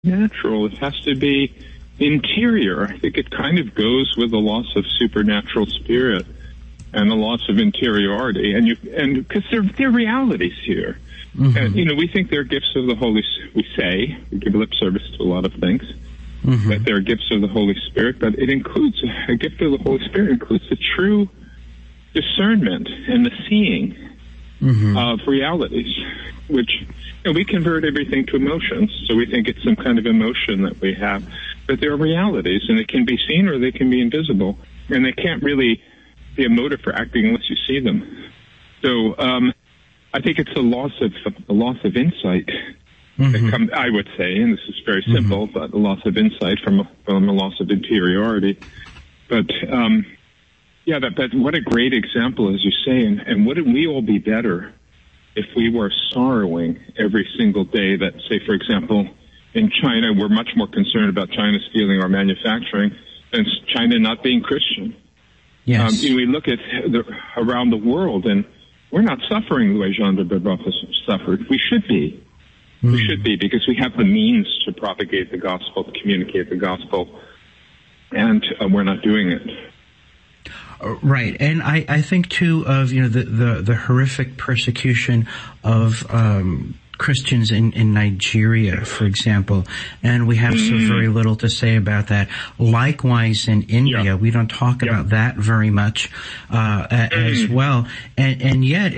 natural. It has to be interior. I think it kind of goes with the loss of supernatural spirit and the loss of interiority, and because they're realities here. Mm-hmm. And we think they're gifts of the Holy. We give lip service to a lot of things, mm-hmm. that they're gifts of the Holy Spirit. But it includes a gift of the Holy Spirit includes the true discernment and the seeing mm-hmm. of realities, which we convert everything to emotions. So we think it's some kind of emotion that we have, but they're realities, and they can be seen or they can be invisible, and they can't really be a motive for acting unless you see them. So I think it's a loss of insight. Mm-hmm. I would say, and this is very simple, mm-hmm. but a loss of insight from a loss of interiority. But but what a great example, as you say, and wouldn't we all be better if we were sorrowing every single day that, say, for example, in China, we're much more concerned about China stealing our manufacturing than China not being Christian. Yes. We look at around the world, and we're not suffering the way Jean de Brebeuf has suffered. We should be. Mm. We should be, because we have the means to propagate the gospel, to communicate the gospel, and we're not doing it. Right, and I think too of the horrific persecution of Christians in Nigeria, for example, and we have so very little to say about that. Likewise, in India, we don't talk about that very much as well, and yet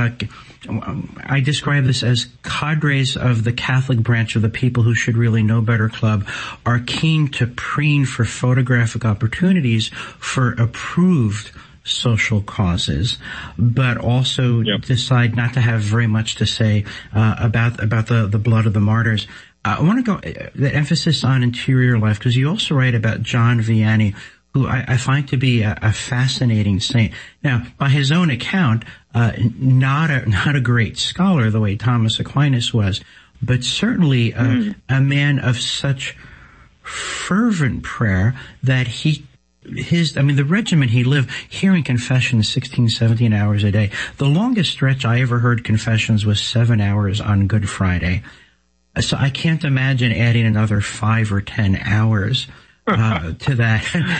I describe this as cadres of the Catholic branch of the People Who Should Really Know Better Club are keen to preen for photographic opportunities for approved social causes, but also decide not to have very much to say about the blood of the martyrs. I want to go the emphasis on interior life, because you also write about John Vianney, who I find to be a fascinating saint. Now, by his own account, not a great scholar the way Thomas Aquinas was, but certainly a man of such fervent prayer that the regimen he lived, hearing confessions 16, 17 hours a day. The longest stretch I ever heard confessions was 7 hours on Good Friday. So I can't imagine adding another 5 or 10 hours to that.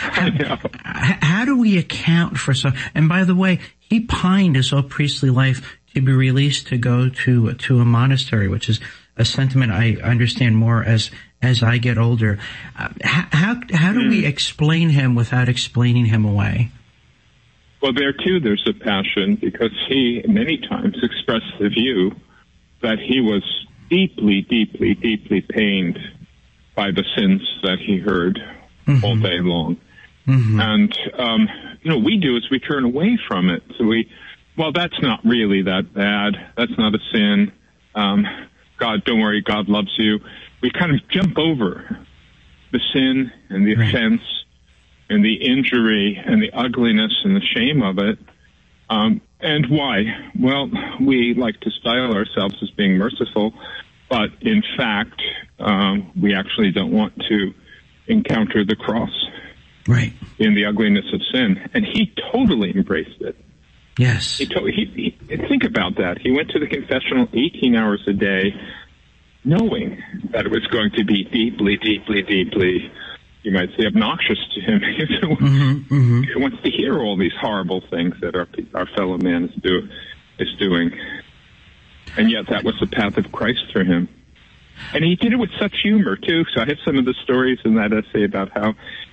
How do we account for so? And by the way, he pined his whole priestly life to be released to go to a monastery, which is a sentiment I understand more as I get older. How do we explain him without explaining him away? Well, there too, there's a passion, because he many times expressed the view that he was deeply, deeply, deeply pained by the sins that he heard all day long. Mm-hmm. And, we do is we turn away from it. So that's not really that bad. That's not a sin. God, don't worry, God loves you. We kind of jump over the sin and the offense and the injury and the ugliness and the shame of it. And why? Well, we like to style ourselves as being merciful, but in fact, we actually don't want to encounter the cross in the ugliness of sin. And he totally embraced it. Yes. He think about that. He went to the confessional 18 hours a day, knowing that it was going to be deeply, deeply, deeply, you might say, obnoxious to him. He wants to hear all these horrible things that our fellow man is doing. And yet that was the path of Christ for him. And he did it with such humor, too. So I have some of the stories in that essay about how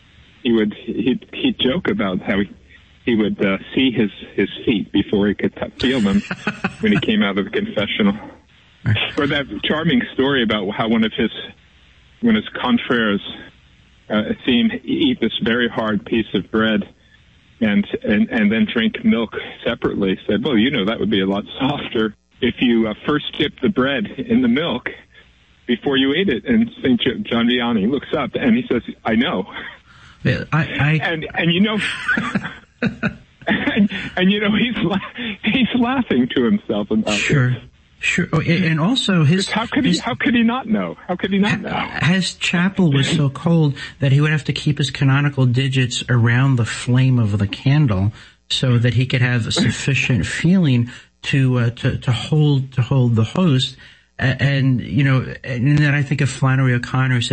he'd joke about how he would see his feet before he could feel them when he came out of the confessional. Or that charming story about how when his confreres seen him eat this very hard piece of bread and then drink milk separately, said, well, that would be a lot softer if you first dipped the bread in the milk before you ate it. And St. John Vianney looks up and he says, I know. He's laughing to himself about this. Sure. And also how could he not know? How could he not know? His chapel was so cold that he would have to keep his canonical digits around the flame of the candle so that he could have sufficient feeling to hold the host. And, you know, and then I think of Flannery O'Connor